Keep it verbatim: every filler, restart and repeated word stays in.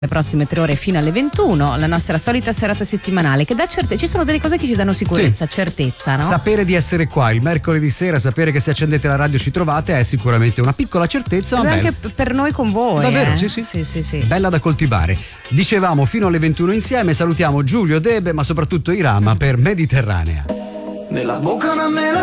le prossime tre ore fino alle ventuno, la nostra solita serata settimanale che dà certezza. Ci sono delle cose che ci danno sicurezza, sì. certezza, no? Sapere di essere qua il mercoledì sera, sapere che se accendete la radio ci trovate è sicuramente una piccola certezza, ma anche bella. Per noi con voi. Davvero, eh? sì, sì. sì, sì, sì. Bella da coltivare. Dicevamo fino alle ventuno insieme, salutiamo Giulio, Debe, ma soprattutto Irama mm. per Mediterranea. Nella bocca una mela